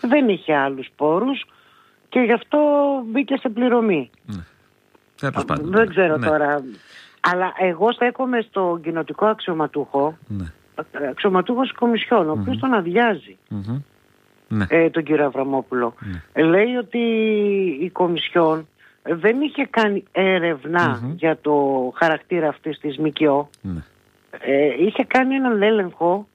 δεν είχε άλλους πόρους και γι' αυτό μπήκε σε πληρωμή. Δεν ξέρω τώρα. Αλλά εγώ στέκομαι στο κοινοτικό αξιωματούχο, αξιωματούχος Κομισιόν, ο οποίος τον αδειάζει, τον κύριο Αβραμόπουλο. Λέει ότι η Κομισιόν δεν είχε κάνει έρευνα για το χαρακτήρα αυτής της ΜΚΟ. Είχε κάνει έναν έλεγχο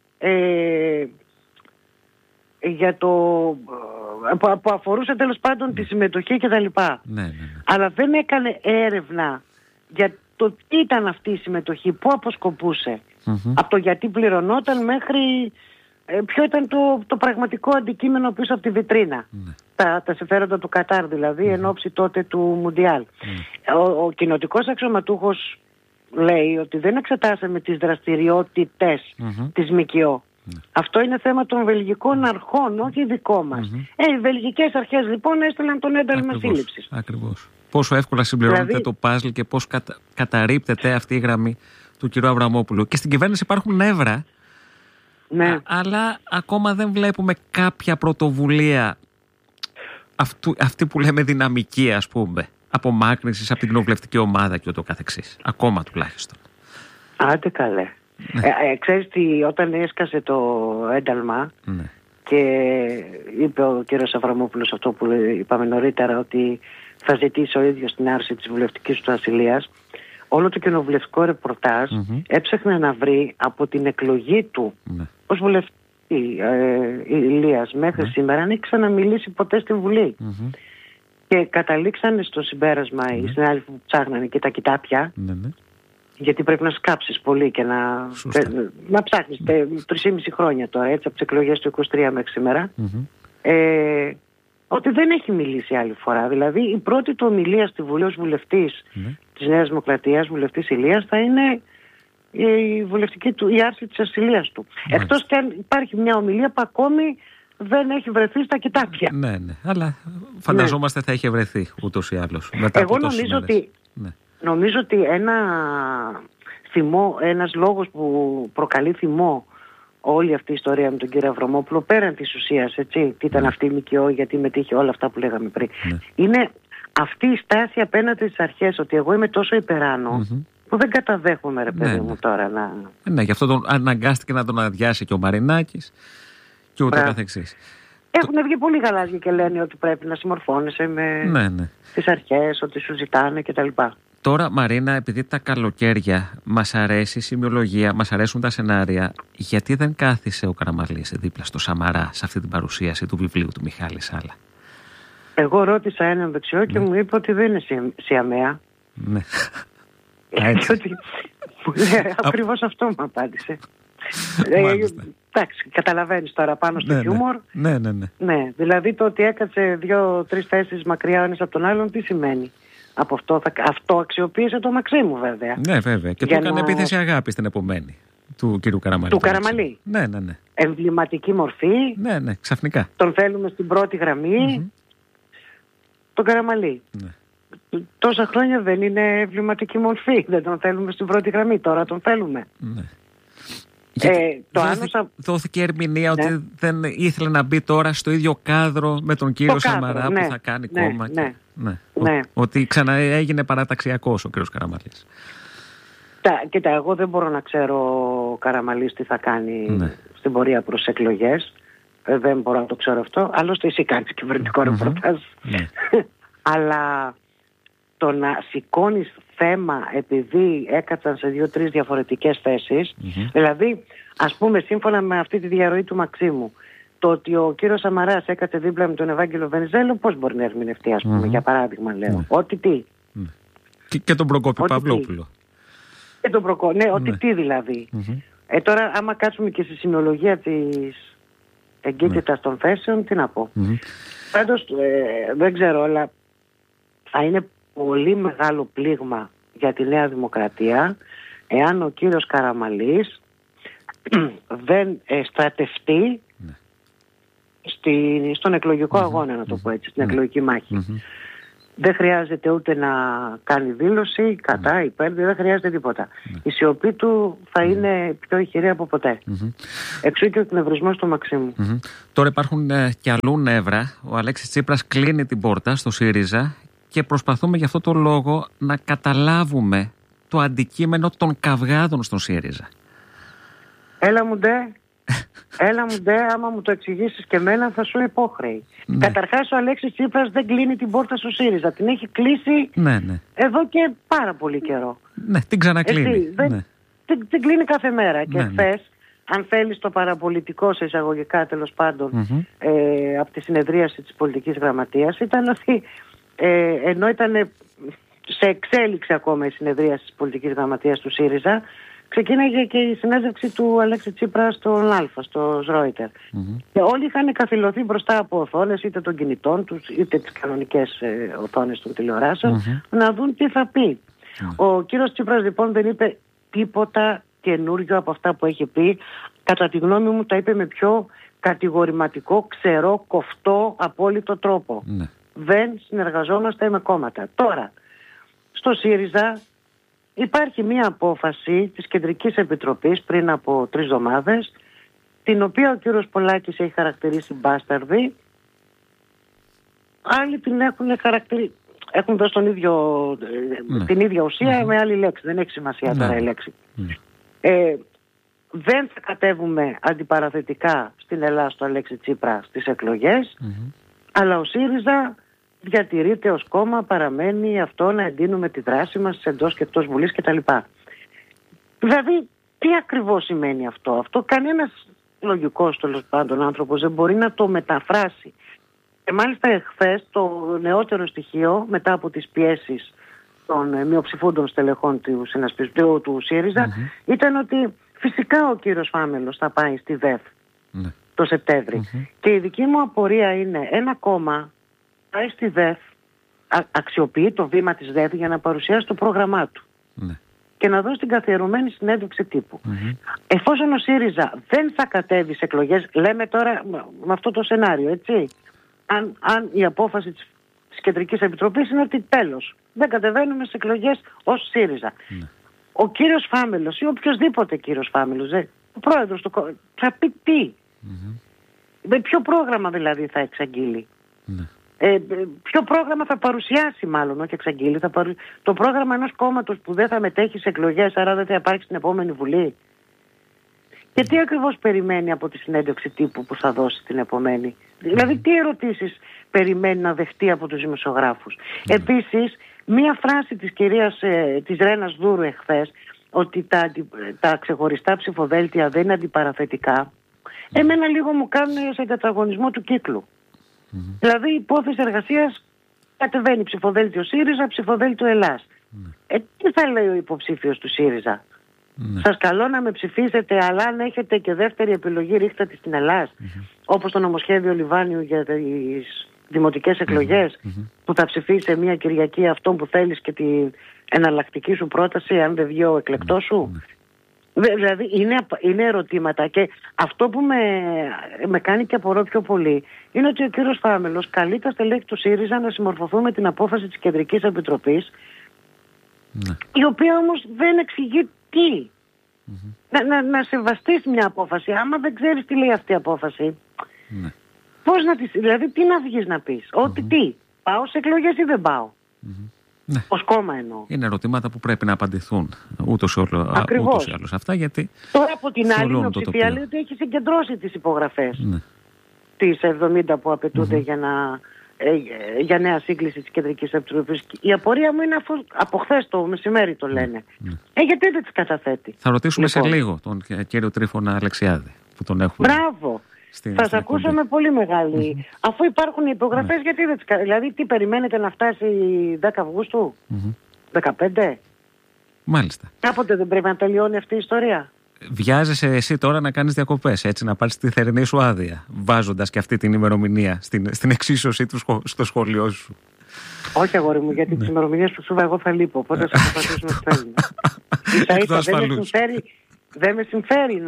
για το που αφορούσε τέλος πάντων τη συμμετοχή και τα λοιπά. Αλλά δεν έκανε έρευνα για το τι ήταν αυτή η συμμετοχή, πού αποσκοπούσε, από το γιατί πληρωνόταν μέχρι ποιο ήταν το πραγματικό αντικείμενο πίσω από τη βιτρίνα. Τα συμφέροντα του Κατάρ δηλαδή, εν ώψη τότε του Μουντιάλ. Ο κοινοτικός αξιωματούχος λέει ότι δεν εξετάσαμε τις δραστηριότητες της ΜΚΟ. Αυτό είναι θέμα των βελγικών αρχών, όχι δικό μας. Οι βελγικές αρχές λοιπόν έστειλαν τον ένταλμα σύλληψης. Ακριβώς. Πόσο εύκολα συμπληρώνεται δηλαδή το παζλ και πώς καταρρίπτεται αυτή η γραμμή του κ. Αβραμόπουλου. Και στην κυβέρνηση υπάρχουν νεύρα, αλλά ακόμα δεν βλέπουμε κάποια πρωτοβουλία αυτή που λέμε δυναμική, ας πούμε, απομάκρυνσης από την κοινοβουλευτική ομάδα και ούτω καθεξής. Ακόμα τουλάχιστον. Άντε καλέ. Ξέρεις τι, όταν έσκασε το ένταλμα και είπε ο κύριος Αβραμόπουλος αυτό που είπαμε νωρίτερα, ότι θα ζητήσει ο ίδιος την άρση της βουλευτικής του ασυλίας, όλο το κοινοβουλευτικό ρεπορτάζ έψαχνε να βρει από την εκλογή του ως βουλευτή Ηλίας μέχρι σήμερα αν έχει ξαναμιλήσει ποτέ στην Βουλή. Και καταλήξανε στο συμπέρασμα οι συνάδελφοι που ψάχνανε και τα κοιτάπια, γιατί πρέπει να σκάψεις πολύ και να ψάχνεις 3,5 χρόνια τώρα, έτσι, από τις εκλογές του 23 μέχρι σήμερα, ότι δεν έχει μιλήσει άλλη φορά. Δηλαδή η πρώτη του ομιλία στη Βουλή ως βουλευτής της Νέας Δημοκρατίας, βουλευτής Ηλίας, θα είναι η άρση της ασυλίας του. Εκτός και αν υπάρχει μια ομιλία που ακόμη δεν έχει βρεθεί στα κοιτάπια. Ναι, αλλά φανταζόμαστε θα έχει βρεθεί ούτως ή άλλως. Εγώ νομίζω ότι ένας λόγος που προκαλεί θυμό όλη αυτή η ιστορία με τον κύριο Αβραμόπουλο, πέραν της ουσίας, έτσι, τι ήταν αυτή η ΜΚΟ, γιατί μετήχε όλα αυτά που λέγαμε πριν, είναι αυτή η στάση απέναντι στις αρχές, ότι εγώ είμαι τόσο υπεράνω που δεν καταδέχομαι, ρε παιδί μου, τώρα να... Ναι, γι' αυτό αναγκάστηκε να τον αδειάσει και ο Μαρινάκης και ούτω καθεξής. Έχουν βγει πολύ γαλάζια και λένε ότι πρέπει να συμμορφώνεσαι με τις αρχές, ότι σου ζητάνε κτλ. Τώρα, Μαρίνα, επειδή τα καλοκαίρια μας αρέσει η σημειολογία, μας αρέσουν τα σενάρια, γιατί δεν κάθισε ο Καραμαλής δίπλα στο Σαμαρά σε αυτή την παρουσίαση του βιβλίου του Μιχάλη Σάλα? Εγώ ρώτησα έναν δεξιό και μου είπε ότι δεν είναι Σιαμαία. Ναι. Ακριβώς αυτό μου απάντησε. Εντάξει, καταλαβαίνεις τώρα πάνω στο χιούμορ. Ναι, δηλαδή το ότι έκατσε 2-3 θέσεις μακριά ο ένας από τον άλλον, τι σημαίνει? Από αυτό αξιοποίησε το Μαξίμου, βέβαια. Ναι, βέβαια. Και του έκανε επίθεση αγάπη στην επομένη του κύριου Καραμαλή. Του Καραμαλή. Ναι. Εμβληματική μορφή. Ναι, ξαφνικά. Τον θέλουμε στην πρώτη γραμμή. Τον Καραμαλή. Τόσα χρόνια δεν είναι εμβληματική μορφή. Δεν τον θέλουμε στην πρώτη γραμμή. Τώρα τον θέλουμε. Ναι. Δόθηκε ερμηνεία ότι δεν ήθελε να μπει τώρα στο ίδιο κάδρο με τον κύριο Σαμαρά που θα κάνει κόμμα. Ότι ξανά έγινε παραταξιακός ο κύριος Καραμαλής. Κοίτα, εγώ δεν μπορώ να ξέρω ο Καραμαλής τι θα κάνει στην πορεία προς εκλογές. Δεν μπορώ να το ξέρω αυτό. Άλλωστε εσύ κάνεις κυβερνητικό ρεπορτάζ. Αλλά το να σηκώνεις θέμα επειδή έκατσαν σε 2-3 διαφορετικές θέσεις, δηλαδή ας πούμε σύμφωνα με αυτή τη διαρροή του Μαξίμου, το ότι ο κύριος Σαμαράς έκατσε δίπλα με τον Ευάγγελο Βενιζέλο, πώς μπορεί να ερμηνευτεί, ας πούμε, για παράδειγμα λέω, ότι τι. Και τον Προκόπη Παυλόπουλο. Και τον Προκόπη, ναι, ότι τι δηλαδή. Τώρα άμα κάτσουμε και στη σημειολογία της εγκύτητας των θέσεων, τι να πω. Πάντως δεν ξέρω, αλλά θα είναι πολύ μεγάλο πλήγμα για τη Νέα Δημοκρατία εάν ο κύριος Καραμαλής δεν στρατευτεί στον εκλογικό αγώνα, να το πω έτσι, στην εκλογική μάχη. Δεν χρειάζεται ούτε να κάνει δήλωση κατά, υπέρ, δεν χρειάζεται τίποτα. Η σιωπή του θα είναι πιο ηχηρή από ποτέ. Εξού και ο εκνευρισμός του Μαξίμου. Τώρα υπάρχουν και αλλού νεύρα. Ο Αλέξης Τσίπρας κλείνει την πόρτα στο ΣΥΡΙΖΑ και προσπαθούμε γι' αυτό το λόγο να καταλάβουμε το αντικείμενο των καυγάδων στον ΣΥΡΙΖΑ. Έλα μου ντε, άμα μου το εξηγήσεις και εμένα θα σου υπόχρεη. Καταρχάς ο Αλέξης Τσίπρας δεν κλείνει την πόρτα στο ΣΥΡΙΖΑ. Την έχει κλείσει εδώ και πάρα πολύ καιρό. Ναι, την ξανακλείνει. Την κλείνει κάθε μέρα. Και χθες, αν θέλεις, το παραπολιτικό σε εισαγωγικά τέλος πάντων από τη συνεδρίαση της πολιτικής γραμματείας ήταν ότι ενώ ήταν σε εξέλιξη ακόμα η συνεδρίαση της πολιτικής γραμματείας του ΣΥΡΙΖΑ, ξεκίναγε και η συνέντευξη του Αλέξη Τσίπρα στον Αλφα, στο Ρόιτερ. Και όλοι είχαν καθυλωθεί μπροστά από οθόνες, είτε των κινητών τους, είτε τις κανονικές οθόνες των τηλεοράσεων, να δουν τι θα πει. Ο κύριος Τσίπρας λοιπόν δεν είπε τίποτα καινούριο από αυτά που έχει πει. Κατά τη γνώμη μου τα είπε με πιο κατηγορηματικό, ξερό, κοφτό, απόλυτο τρόπο. Δεν συνεργαζόμαστε με κόμματα. Τώρα, στο ΣΥΡΙΖΑ υπάρχει μία απόφαση της Κεντρικής Επιτροπής πριν από 3 εβδομάδες, την οποία ο κύριος Πολάκης έχει χαρακτηρίσει μπάσταρδη. Άλλοι την έχουν δώσει την ίδια ουσία με άλλη λέξη. Δεν έχει σημασία τώρα η λέξη. Δεν θα κατέβουμε αντιπαραθετικά στην Ελλάδα στο Αλέξη Τσίπρα στις εκλογές, αλλά ο ΣΥΡΙΖΑ διατηρείται ως κόμμα, παραμένει αυτό να εντείνουμε τη δράση μας εντός και εκτός Βουλής κτλ. Δηλαδή, τι ακριβώς σημαίνει αυτό? Αυτό κανένας λογικός τέλος πάντων άνθρωπος δεν μπορεί να το μεταφράσει. Και μάλιστα εχθές το νεότερο στοιχείο, μετά από τις πιέσεις των μειοψηφούντων στελεχών του ΣΥΡΙΖΑ, ήταν ότι φυσικά ο κύριος Φάμελος θα πάει στη ΔΕΦ το Σεπτέμβρη. Και η δική μου απορία είναι, ένα κόμμα πάει στη ΔΕΦ, αξιοποιεί το βήμα της ΔΕΦ για να παρουσιάσει το πρόγραμμά του και να δώσει την καθιερωμένη συνέντευξη τύπου. Εφόσον ο ΣΥΡΙΖΑ δεν θα κατέβει σε εκλογές, λέμε τώρα με αυτό το σενάριο, έτσι, αν η απόφαση της Κεντρικής Επιτροπής είναι ότι τέλος, δεν κατεβαίνουμε σε εκλογές ως ΣΥΡΙΖΑ. Ο κύριος Φάμελος ή οποιοσδήποτε κύριος Φάμελος, ο πρόεδρος του κόμματος, θα πει τι? Με ποιο πρόγραμμα δηλαδή θα εξαγγείλει? Ποιο πρόγραμμα θα παρουσιάσει, μάλλον όχι εξαγγείλει, το πρόγραμμα ενός κόμματος που δεν θα μετέχει σε εκλογές, άρα δεν θα υπάρξει στην επόμενη Βουλή? Και τι ακριβώς περιμένει από τη συνέντευξη τύπου που θα δώσει την επομένη? Δηλαδή τι ερωτήσεις περιμένει να δεχτεί από τους δημοσιογράφους? Επίσης, μία φράση της κυρίας της Ρένας Δούρου εχθές, ότι τα ξεχωριστά ψηφοδέλτια δεν είναι αντιπαραθετικά, εμένα λίγο μου κάνουν σε καταγωνισμό του κύκλου. Δηλαδή η υπόθεση εργασίας κατεβαίνει ψηφοδέλτιο ΣΥΡΙΖΑ, ψηφοδέλτιο Ελλάς. Τι θα λέει ο υποψήφιος του ΣΥΡΙΖΑ? Σας καλώ να με ψηφίσετε, αλλά αν έχετε και δεύτερη επιλογή ρίχτε τη στην Ελλάς, όπως το νομοσχέδιο Λιβάνιου για τις δημοτικές εκλογές, που θα ψηφίσει μια Κυριακή αυτόν που θέλεις και την εναλλακτική σου πρόταση αν δεν βγει ο εκλεκτός σου. Δηλαδή είναι ερωτήματα, και αυτό που με κάνει και απορώ πιο πολύ είναι ότι ο κύριος Φάμελος καλεί τα στελέχη του ΣΥΡΙΖΑ να συμμορφωθούν με την απόφαση της Κεντρικής Επιτροπής, η οποία όμως δεν εξηγεί τι. Να σεβαστείς μια απόφαση, άμα δεν ξέρεις τι λέει αυτή η απόφαση, πώς να δηλαδή τι να βγεις να πεις? Ότι τι, πάω σε εκλογές ή δεν πάω? Ως κόμμα εννοώ. Είναι ερωτήματα που πρέπει να απαντηθούν ούτως ή άλλως αυτά, γιατί τώρα από την άλλη μειοψηφία λέει ότι έχει συγκεντρώσει τις υπογραφές τις 70 που απαιτούνται για νέα σύγκληση της Κεντρικής Επιτροπής. Η απορία μου είναι, αφού από χθες το μεσημέρι το λένε, γιατί δεν τις καταθέτει? Θα ρωτήσουμε σε λίγο τον κύριο Τρίφωνα Αλεξιάδη που τον έχουμε. Μπράβο! Θα σας ακούσω με πολύ μεγάλη. Αφού υπάρχουν οι υπογραφές, γιατί δεν τις δηλαδή τι περιμένετε να φτάσει 10 Αυγούστου, 15? Μάλιστα. Κάποτε δεν πρέπει να τελειώνει αυτή η ιστορία? Βιάζεσαι εσύ τώρα να κάνεις διακοπές, έτσι, να πάρεις τη θερινή σου άδεια, βάζοντας και αυτή την ημερομηνία στην εξίσωσή του στο σχολείο σου? Όχι, αγόρι μου, γιατί τις ημερομηνίες που σου εγώ θα λείπω. Οπότε θα προσπαθήσουμε να θέλουμε. Δεν με συμφέρει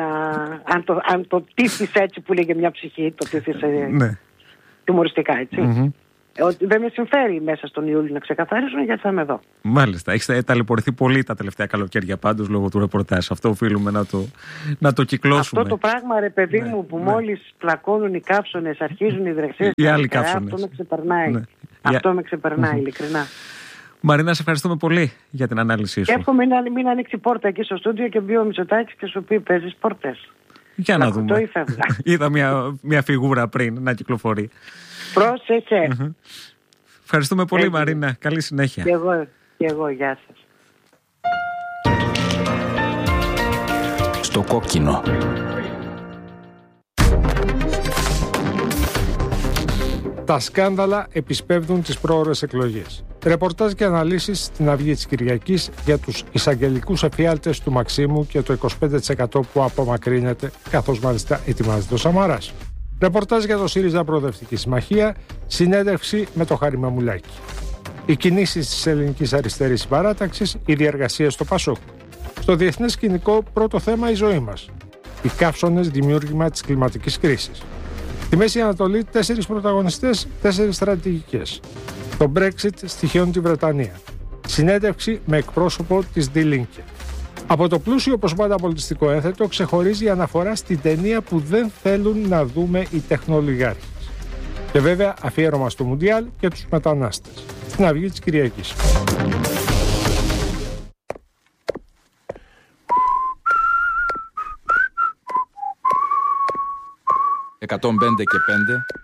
αν το τύφεις έτσι που λέγε μια ψυχή, το τύφεις humοριστικά, έτσι. Ότι δεν με συμφέρει μέσα στον Ιούλιο να ξεκαθαρίσουν, γιατί θα είμαι εδώ. Μάλιστα. Έχετε ταλαιπωρηθεί πολύ τα τελευταία καλοκαίρια πάντως λόγω του ρεπορτάζ. Αυτό οφείλουμε να το κυκλώσουμε. Αυτό το πράγμα, ρε παιδί μου, που μόλις πλακώνουν οι κάψονες, αρχίζουν οι δρεξίες. Οι άλλοι κάψονες. Αυτό με ξεπερνάει. Ναι. Αυτό με ξεπερνάει, ειλικρινά. Μαρίνα, σε ευχαριστούμε πολύ για την ανάλυση σου. Εύχομαι να μην ανοίξει πόρτα εκεί στο στούντιο και μπει ο Μητσοτάκης και σου πει: παίζεις πόρτες. Για να δούμε. Είδα μια φιγούρα πριν να κυκλοφορεί. Πρόσεχε. Ευχαριστούμε πολύ, Μαρίνα. Καλή συνέχεια. Και εγώ, γεια σας. Στο κόκκινο. Τα σκάνδαλα επισπεύδουν τις πρόωρες εκλογές. Ρεπορτάζ και αναλύσεις στην Αυγή της Κυριακής για τους εισαγγελικούς εφιάλτες του Μαξίμου και το 25% που απομακρύνεται, καθώς μάλιστα ετοιμάζεται ο Σαμαράς. Ρεπορτάζ για το ΣΥΡΙΖΑ Προοδευτική Συμμαχία, συνέντευξη με το Χάρη Μαμουλάκη. Οι κινήσεις της ελληνικής αριστερής συμπαράταξης, οι διεργασίες στο ΠΑΣΟΚ. Στο διεθνές σκηνικό, πρώτο θέμα η ζωή μας. Οι καύσονες δημιούργημα της κλιματικής κρίσης. Στη Μέση Ανατολή, 4 πρωταγωνιστές, 4 στρατηγικές. Το Brexit στοιχειώνει τη Βρετανία. Συνέντευξη με εκπρόσωπο της Die Linke. Από το πλούσιο, όπως πάντα, πολιτιστικό ένθετο ξεχωρίζει η αναφορά στην ταινία που δεν θέλουν να δούμε οι τεχνολιγάρχες. Και βέβαια αφιέρωμα στο Μουντιάλ και τους μετανάστες. Στην Αυγή της Κυριακής. 105 και 5